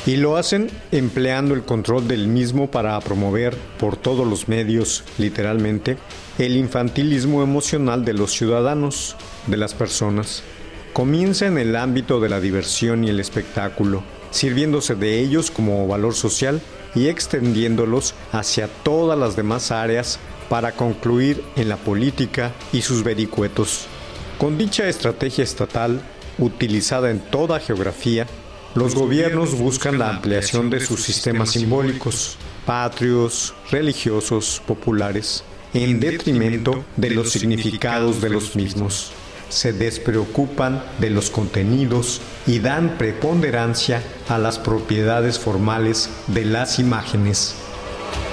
Y lo hacen empleando el control del mismo para promover por todos los medios, literalmente, el infantilismo emocional de los ciudadanos, de las personas. Comienza en el ámbito de la diversión y el espectáculo, sirviéndose de ellos como valor social y extendiéndolos hacia todas las demás áreas para concluir en la política y sus vericuetos. Con dicha estrategia estatal, utilizada en toda geografía, los gobiernos buscan la ampliación de sus sistemas simbólicos, patrios, religiosos, populares, en detrimento de los significados de los mismos. Se despreocupan de los contenidos y dan preponderancia a las propiedades formales de las imágenes.